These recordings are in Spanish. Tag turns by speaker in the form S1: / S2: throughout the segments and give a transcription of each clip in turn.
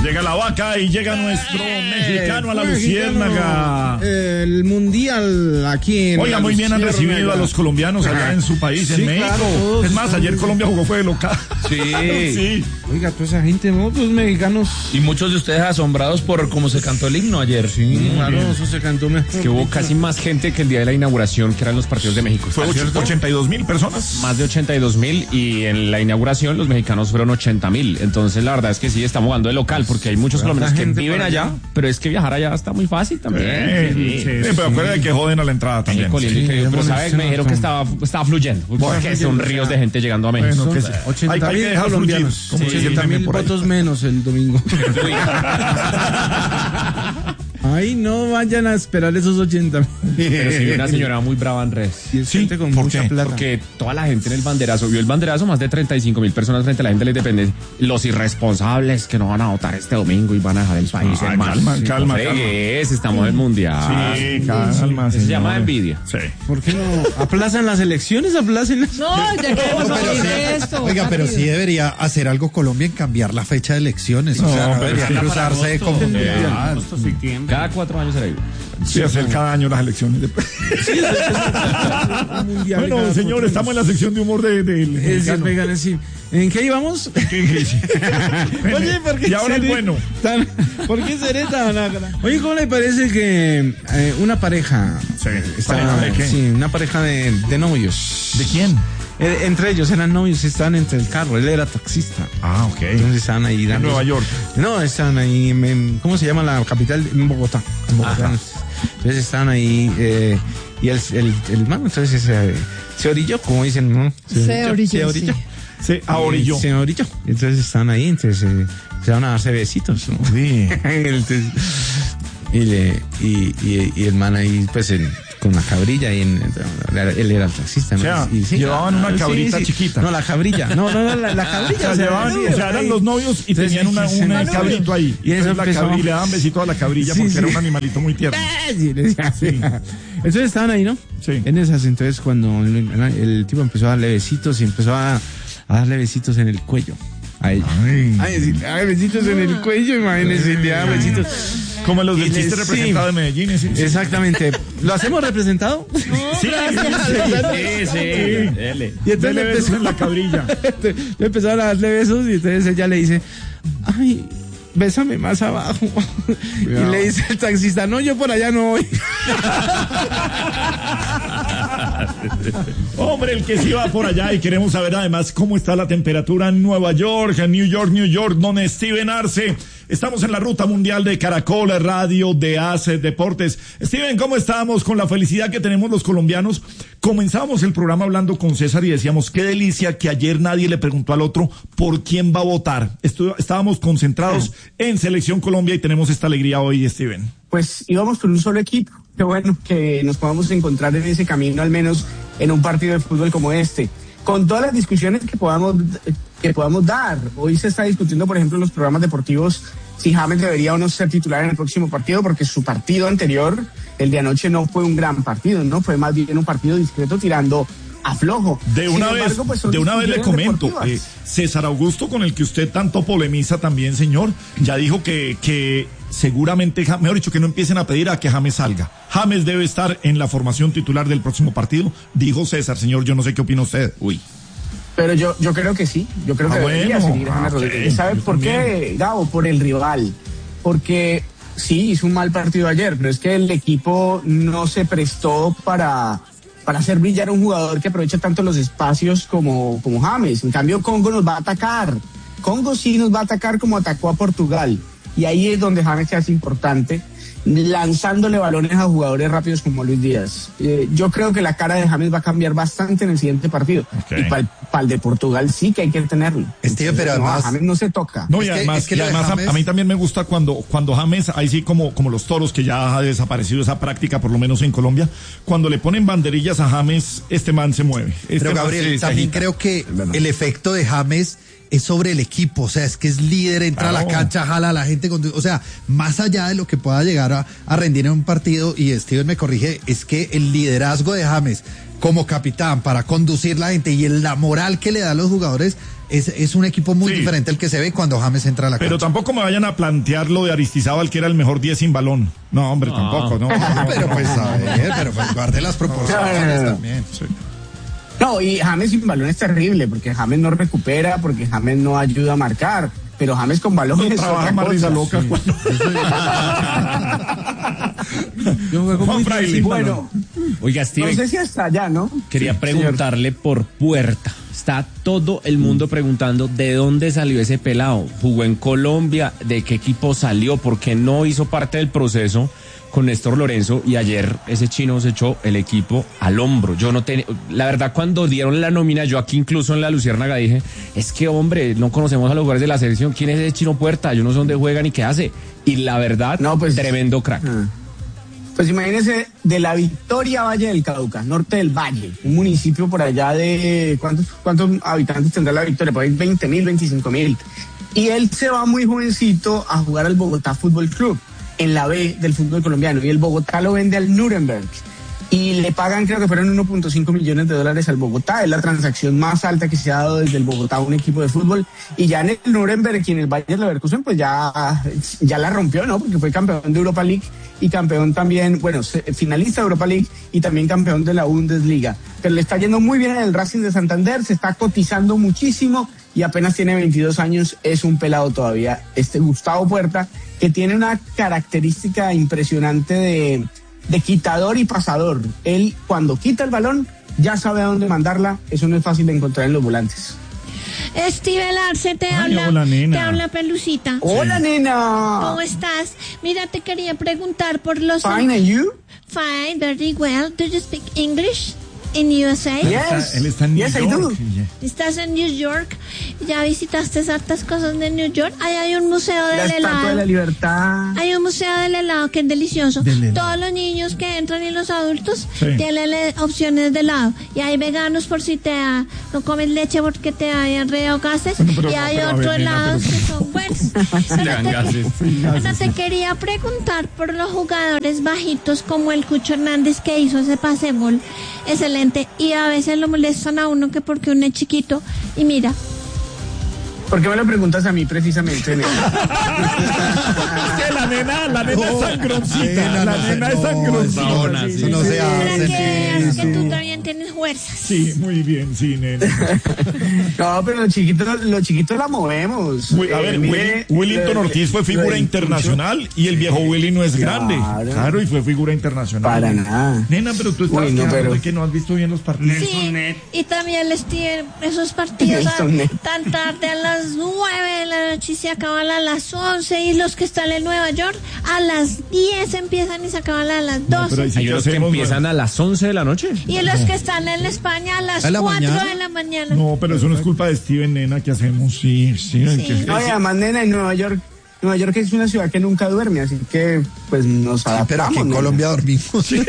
S1: Llega la vaca y llega nuestro mexicano a la Luciérnaga.
S2: El mundial aquí en
S1: Oiga, muy bien han recibido a los colombianos allá en su país, en México. Claro, es más, ayer Colombia jugó fue de local.
S3: Sí.
S2: Sí. Oiga, toda esa gente, ¿no? Los mexicanos.
S3: Y muchos de ustedes asombrados por cómo se cantó el himno ayer.
S2: Sí, claro, eso se cantó mejor.
S4: Es que hubo casi más gente que el día de la inauguración, que eran los partidos de México.
S1: Fue 82,000 personas.
S4: Más de 82,000, y en la inauguración los mexicanos fueron 80,000. Entonces la verdad es que sí, estamos jugando de local, porque hay muchos colombianos que viven allá, pero es que viajar allá está muy fácil también.
S1: Sí, pero acuérdense que joden a la entrada también.
S4: Pero sabes, me dijeron que estaba fluyendo, porque son ríos de gente llegando a México.
S1: Bueno,
S2: 80,000 colombianos, 80,000 votos menos el domingo. Ay, no vayan a esperar esos 80,000.
S4: Pero sí, una señora muy brava en redes.
S2: Sí, con mucha plata.
S4: Porque toda la gente en el banderazo, vio el banderazo, más de 35,000 personas frente a la gente de la independencia. Los irresponsables que no van a votar este domingo y van a dejar el país en mal.
S1: Calma.
S4: Estamos en el mundial.
S1: Sí, calma.
S4: Se llama envidia.
S1: Sí.
S2: ¿Por qué no aplazan las elecciones? Aplácenlas.
S5: No, ya queremos salir de esto.
S6: Oiga, pero sí debería hacer algo Colombia en cambiar la fecha de elecciones. O sea, no debería cruzarse de como
S4: Cada 4 años será igual.
S1: Sí, hacer cada año las elecciones. Bueno, señor, estamos en la sección de humor del
S2: ¿En qué íbamos? Oye, ¿por qué?
S1: Y ahora el bueno.
S2: ¿Por qué seré tan? Oye, ¿cómo le parece que una pareja?
S1: ¿Pareja de qué?
S2: Sí, una pareja de novios.
S1: ¿De quién?
S2: Entre ellos eran novios, estaban entre el carro, él era taxista.
S1: Ah, ok.
S2: Entonces estaban ahí
S1: en Nueva York.
S2: No, estaban ahí en ¿cómo se llama la capital? En Bogotá. Entonces estaban ahí y el man entonces se orilló, como dicen, ¿no?
S5: Se orilló.
S1: Se orilló.
S2: Entonces estaban ahí, entonces se van a darse besitos, ¿no?
S1: Sí.
S2: Entonces, y el man ahí, pues, con una cabrilla, y él era el taxista, ¿no?
S1: O sea, llevaban una cabrita chiquita.
S2: No, la cabrilla. No, la cabrilla.
S1: O sea, eran los novios y tenían un cabrito ahí. Y eso le daban besito a la cabrilla porque era un animalito muy tierno.
S2: Sí. Entonces estaban ahí, ¿no?
S1: Sí.
S2: En esas, entonces cuando el tipo empezó a darle besitos y empezó a darle besitos en el cuello a ella. Ay, besitos en el cuello, imagínense, le daban besitos.
S1: Como los del chiste representado de Medellín. Sí.
S2: Exactamente. ¿Lo hacemos representado?
S1: Sí.
S2: Y entonces le empezó
S1: en la cabrilla.
S2: Le empezaron a darle besos y entonces ella le dice, ay, bésame más abajo. Y le dice el taxista, no, yo por allá no voy.
S1: Hombre, el que sí va por allá, y queremos saber además cómo está la temperatura en Nueva York, en New York, don Steven Arce. Estamos en la ruta mundial de Caracol Radio de ACE Deportes. Steven, ¿cómo estamos? Con la felicidad que tenemos los colombianos. Comenzamos el programa hablando con César y decíamos, qué delicia que ayer nadie le preguntó al otro por quién va a votar. Estábamos concentrados en Selección Colombia y tenemos esta alegría hoy, Steven.
S7: Pues íbamos con un solo equipo. Qué bueno que nos podamos encontrar en ese camino, al menos en un partido de fútbol como este. Con todas las discusiones que podamos dar. Hoy se está discutiendo, por ejemplo, en los programas deportivos, si James debería o no ser titular en el próximo partido, porque su partido anterior, el de anoche, no fue un gran partido, ¿no? Fue más bien un partido discreto tirando a flojo.
S1: De una vez le comento, César Augusto, con el que usted tanto polemiza también, señor, ya dijo que seguramente, mejor dicho, que no empiecen a pedir a que James salga. James debe estar en la formación titular del próximo partido, dijo César, señor, yo no sé qué opina usted.
S7: Pero yo creo que sí, yo creo que debería seguir James Rodríguez. ¿Sabe por qué, Gabo? Por el rival. Porque sí, hizo un mal partido ayer, pero es que el equipo no se prestó para hacer brillar a un jugador que aprovecha tanto los espacios como James. En cambio, Congo nos va a atacar. Congo sí nos va a atacar como atacó a Portugal. Y ahí es donde James se hace importante, lanzándole balones a jugadores rápidos como Luis Díaz. Yo creo que la cara de James va a cambiar bastante en el siguiente partido. Okay. Y para el de Portugal sí que hay que tenerlo.
S6: Pero además,
S7: a James no se toca.
S1: No, y además James... a mí también me gusta cuando James, ahí sí como los toros, que ya ha desaparecido esa práctica, por lo menos en Colombia, cuando le ponen banderillas a James, este man se mueve.
S6: Pero Gabriel, también creo que el efecto de James es sobre el equipo, o sea, es que es líder, entra a la cancha, jala a la gente, o sea, más allá de lo que pueda llegar a rendir en un partido, y Steven me corrige, es que el liderazgo de James, como capitán para conducir la gente y la moral que le da a los jugadores, es un equipo muy diferente al que se ve cuando James entra a la cancha.
S1: Pero tampoco me vayan a plantear lo de Aristizábal, que era el mejor 10 sin balón. No, hombre, tampoco, ¿no?
S6: Pero pues, a ver, guarde las proporciones también. Sí.
S7: No, y James sin balón es terrible, porque James no recupera, porque James no ayuda a marcar, pero James con balón es
S1: trabaja
S7: otra
S1: más risa loca.
S7: Sí.
S2: Yo juego muy
S1: Fraile.
S7: Bueno,
S4: Oiga, Steven,
S7: no sé si hasta allá, ¿no?
S4: quería preguntarle por Puerta. Está todo el mundo preguntando de dónde salió ese pelado. ¿Jugó en Colombia? ¿De qué equipo salió? ¿Por qué no hizo parte del proceso con Néstor Lorenzo? Y ayer ese chino se echó el equipo al hombro. Yo no tenía, la verdad, cuando dieron la nómina, yo aquí incluso en la Luciérnaga dije, es que hombre, no conocemos a los jugadores de la selección. ¿Quién es ese chino Puerta? Yo no sé dónde juega ni qué hace. Y la verdad,
S7: No, pues,
S4: tremendo crack.
S7: Pues imagínense, de la Victoria Valle del Cauca, norte del Valle, un municipio por allá de... ¿Cuántos habitantes tendrá la Victoria? Por ahí 20.000, 25.000. Y él se va muy jovencito a jugar al Bogotá Fútbol Club, en la B del fútbol colombiano. Y el Bogotá lo vende al Nuremberg. Y le pagan, creo que fueron 1.5 millones de dólares al Bogotá. Es la transacción más alta que se ha dado desde el Bogotá a un equipo de fútbol. Y ya en el Nuremberg y en el Bayer Leverkusen, pues ya la rompió, ¿no? Porque fue campeón de Europa League y campeón también, bueno, finalista de Europa League y también campeón de la Bundesliga. Pero le está yendo muy bien en el Racing de Santander, se está cotizando muchísimo y apenas tiene 22 años, es un pelado todavía. Gustavo Puerta, que tiene una característica impresionante de quitador y pasador. Él, cuando quita el balón, ya sabe a dónde mandarla. Eso no es fácil de encontrar en los volantes.
S5: Steven Arce te habla.
S1: Hola, nena.
S5: Te habla Pelucita.
S7: ¡Hola, nena!
S5: ¿Cómo estás? Mira, te quería preguntar por los...
S7: Fine, and you?
S5: Fine, very well. Do you speak English in USA?
S7: Yes.
S1: Él está en
S7: Yes,
S1: New
S7: I do.
S1: York.
S5: Estás en New York. ¿Ya visitaste hartas cosas de New York? Ahí hay un museo
S7: La
S5: del
S7: Estatua de la
S5: helado.
S7: Libertad.
S5: Hay un museo del helado que es delicioso.
S1: Del helado.
S5: Todos los niños que entran y los adultos
S1: Sí.
S5: tienen opciones de helado. Y hay veganos por si no comes leche porque te hay gases.
S1: Bueno, pero
S5: y
S1: no,
S5: hay
S1: pero a
S5: otros
S1: ver, nena,
S5: helados
S1: pero-
S5: que son buenos.
S4: dan gases.
S5: Pero te quería preguntar por los jugadores bajitos como el Cucho Hernández que hizo ese pase gol excelente y a veces lo molestan a uno que porque uno es chiquito y mira,
S7: ¿Por qué me lo preguntas a mí precisamente, nena?
S1: Es que la nena es sangroncita. La nena es sangroncita.
S6: Eso no se
S5: para
S6: hace.
S5: que veas
S6: sí,
S5: que tú
S6: sí.
S5: también tienes fuerzas.
S1: Sí, muy bien, sí, nena.
S7: No, pero los chiquitos la movemos.
S1: A ver,
S7: Mire,
S1: Willington Ortiz fue figura
S7: lo
S1: internacional y el viejo Willy no es grande. Claro, y fue figura internacional.
S7: Para nada.
S1: Nena, pero tú estás
S7: Uy, no,
S1: quejando
S7: pero-
S1: de que no has visto bien los partidos.
S5: Sí, y también les tienen esos partidos
S7: Nelson Net.
S5: tan tarde a las 9 de la noche y se acaban a las 11 y los que están en Nueva York a las 10 empiezan y se acaban a las 12.
S1: pero ahí sí
S4: Hay
S1: que
S4: unos que
S1: hacemos,
S4: empiezan a las 11 de la noche.
S5: Y los que están en España a las
S6: ¿A la
S5: 4
S6: mañana?
S5: de la mañana.
S1: No, pero eso no es culpa de Steven, nena, que hacemos. Sí.
S7: No, y además, nena, en Nueva York es una ciudad que nunca duerme, así que pues nos
S6: Pero
S7: adaptamos.
S6: aquí en
S7: nena.
S6: Colombia dormimos.
S5: Y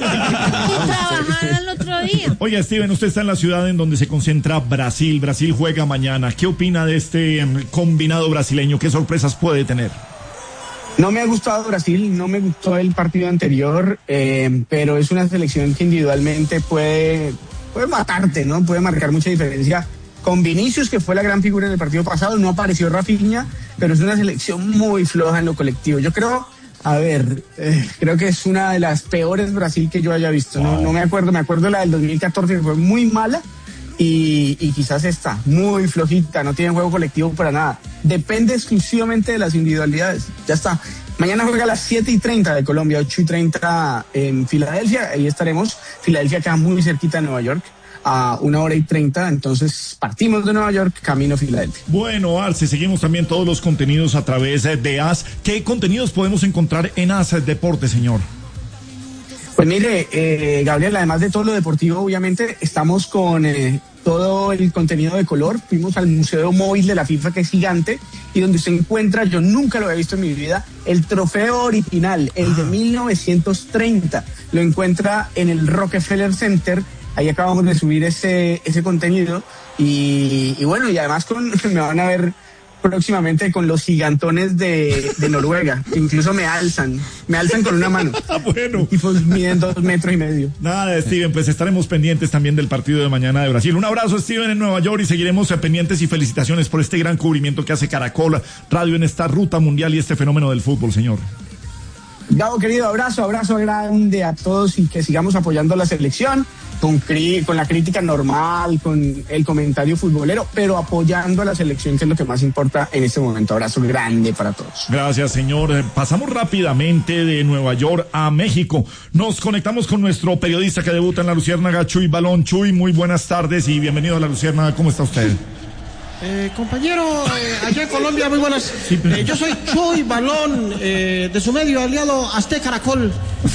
S5: trabajar al otro día.
S1: Oiga, Steven, usted está en la ciudad en donde se concentra Brasil. Brasil juega mañana. ¿Qué opina de este combinado brasileño? ¿Qué sorpresas puede tener?
S7: No me ha gustado Brasil, no me gustó el partido anterior, pero es una selección que individualmente puede matarte, ¿no? Puede marcar mucha diferencia. Con Vinicius, que fue la gran figura en el partido pasado, no apareció Rafinha, pero es una selección muy floja en lo colectivo. Yo creo, creo que es una de las peores Brasil que yo haya visto. No me acuerdo de la del 2014, que fue muy mala. Y quizás está muy flojita, no tiene juego colectivo para nada. Depende exclusivamente de las individualidades. Ya está. Mañana juega a las 7:30 de Colombia, 8:30 en Filadelfia. Ahí estaremos. Filadelfia queda muy cerquita de Nueva York, a 1:30. Entonces partimos de Nueva York, camino a Filadelfia.
S1: Bueno, Arce, seguimos también todos los contenidos a través de AS. ¿Qué contenidos podemos encontrar en AS Deportes, señor?
S7: Pues mire, Gabriel, además de todo lo deportivo, obviamente, estamos con todo el contenido de color. Fuimos al Museo Móvil de la FIFA, que es gigante, y donde se encuentra, yo nunca lo había visto en mi vida, el trofeo original, el de 1930. Lo encuentra en el Rockefeller Center. Ahí acabamos de subir ese contenido. Y bueno, y además me van a ver próximamente con los gigantones de Noruega. Incluso me alzan con una mano.
S1: Bueno.
S7: Y pues miden 2,5 metros.
S1: Nada, Steven, pues estaremos pendientes también del partido de mañana de Brasil. Un abrazo, Steven, en Nueva York, y seguiremos pendientes, y felicitaciones por este gran cubrimiento que hace Caracol Radio en esta ruta mundial y este fenómeno del fútbol, señor.
S7: Gabo, querido, abrazo grande a todos, y que sigamos apoyando a la selección con la crítica normal, con el comentario futbolero, pero apoyando a la selección, que es lo que más importa en este momento. Abrazo grande para todos.
S1: Gracias, señor. Pasamos rápidamente de Nueva York a México. Nos conectamos con nuestro periodista que debuta en La Luciérnaga, Chuy Balón. Chuy, muy buenas tardes y bienvenido a La Luciérnaga. ¿Cómo está usted?
S8: Compañero, allá en Colombia, muy buenas. Yo soy Chuy Balón, de su medio aliado Azteca Caracol.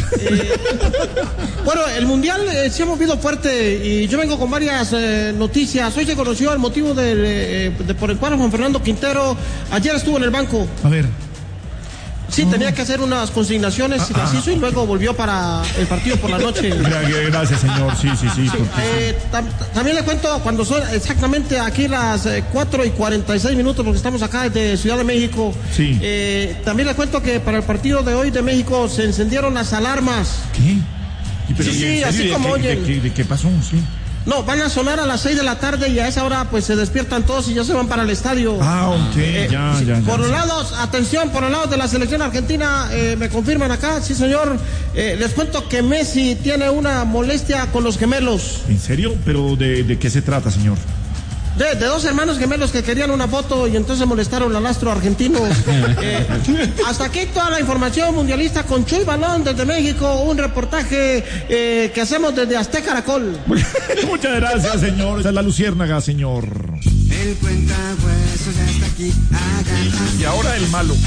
S8: Bueno, el Mundial se ha movido fuerte y yo vengo con varias noticias. Hoy se conoció el motivo por el cual Juan Fernando Quintero ayer estuvo en el banco.
S1: A ver.
S8: Sí, tenía que hacer unas consignaciones y las hizo, y luego volvió para el partido por la noche.
S1: Gracias, señor. Sí.
S8: También le cuento, cuando son exactamente aquí las 4:46, porque estamos acá desde Ciudad de México.
S1: Sí.
S8: También le cuento que para el partido de hoy de México se encendieron las alarmas.
S1: ¿Qué?
S8: Sí, así como oyen.
S1: ¿De qué pasó? Sí.
S8: No, van a sonar a las 6 de la tarde y a esa hora pues se despiertan todos y ya se van para el estadio.
S1: Ya.
S8: Por los lados, atención, por los lados de la selección argentina, me confirman acá, sí señor, les cuento que Messi tiene una molestia con los gemelos.
S1: ¿En serio? ¿Pero de qué se trata, señor?
S8: De dos hermanos gemelos que querían una foto y entonces molestaron al astro argentino. Hasta aquí toda la información mundialista con Chuy Balón desde México, un reportaje que hacemos desde Azteca Caracol.
S1: Muchas gracias, señor. Esa es La Luciérnaga, señor.
S9: El cuentahuesos ya está aquí.
S1: Y ahora el malo.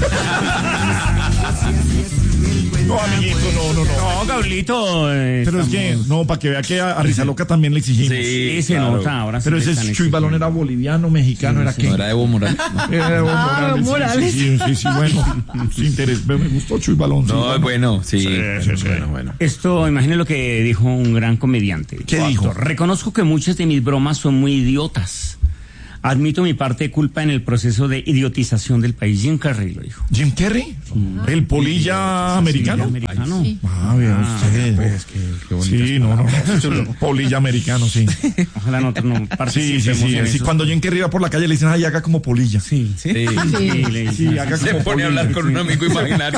S1: No, amiguito, no.
S10: No, Gaulito.
S1: Pero es que, no, para que vea que a Rizaloca también le exigimos.
S10: Sí, se nota ahora.
S1: Pero ese Chuy Balón era boliviano, mexicano, ¿era qué?
S2: No, era Evo Morales.
S1: Era Evo Morales.
S5: Morales.
S1: Sí, bueno. Sin interés. Me gustó Chuy Balón.
S2: No, bueno, sí.
S1: Bueno.
S10: Esto, imagine lo que dijo un gran comediante.
S1: ¿Qué dijo?
S10: Reconozco que muchas de mis bromas son muy idiotas. Admito mi parte de culpa en el proceso de idiotización del país. Jim Carrey lo dijo.
S1: ¿Jim Carrey? ¿El polilla americano?
S10: Sí.
S1: Vea usted.
S2: Pues, qué bonito.
S1: Sí, no. Polilla americano, sí.
S10: Ojalá nosotros no participemos en
S1: Sí,
S10: eso.
S1: cuando Jim Carrey va por la calle le dicen, ay, haga como polilla.
S2: Sí.
S1: Sí, haga
S2: Se
S1: como
S2: pone
S1: polilla,
S2: a hablar con
S1: sí.
S2: un amigo imaginario.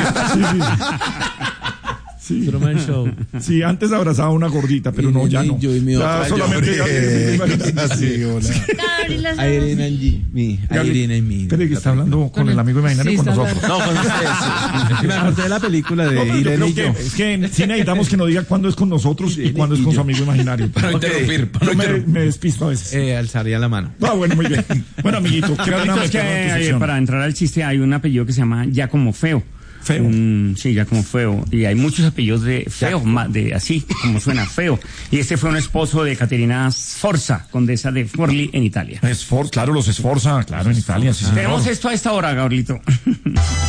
S1: Sí.
S2: Truman Show.
S1: Sí, antes abrazaba a una gordita, pero no, ya no. Ya solamente
S2: Irene y mí.
S1: Espere, que está hablando con el amigo imaginario con nosotros.
S2: No, con ustedes. Me acordé de la película de Irene y yo.
S1: Es que sí necesitamos que nos diga cuándo es con nosotros y cuándo es con su amigo imaginario.
S2: Para no interrumpir.
S1: Me despisto a veces.
S2: Alzaría la mano.
S1: Bueno, muy bien. Bueno, amiguito, ¿qué
S10: Gaulito, es que para entrar al chiste hay un apellido que se llama Giacomo Feo.
S1: Feo.
S10: Sí, Giacomo Feo. Y hay muchos apellidos de feo, de así como suena, feo. Y este fue un esposo de Caterina Sforza, condesa de Forlì en Italia.
S1: Claro, los Sforza, claro, en Italia. Sí,
S10: Tenemos esto a esta hora, Gaulito.